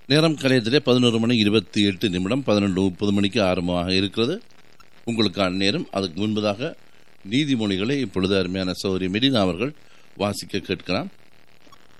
நேரம் கலையத்திலே 11:28 11:30 மணிக்கு ஆரம்பமாக இருக்கிறது உங்களுக்கான நேரம். அதுக்கு முன்பதாக நீதிமொழிகளை இப்பொழுது அருமையான சௌரி மெடினா அவர்கள் வாசிக்க கேட்கலாம்.